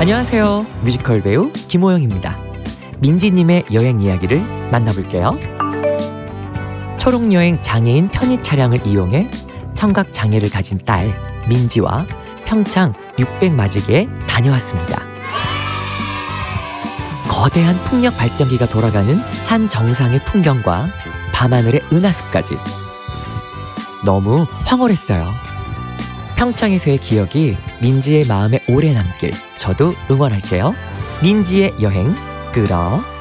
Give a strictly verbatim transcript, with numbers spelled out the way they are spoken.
안녕하세요. 뮤지컬 배우 김호영입니다. 민지님의 여행 이야기를 만나볼게요. 초록여행 장애인 편의 차량을 이용해 청각 장애를 가진 딸 민지와 평창 육백 마지기에 다녀왔습니다. 거대한 풍력 발전기가 돌아가는 산 정상의 풍경과 밤하늘의 은하수까지 너무 황홀했어요. 평창에서의 기억이 민지의 마음에 오래 남길 저도 응원할게요. 민지의 여행 끌어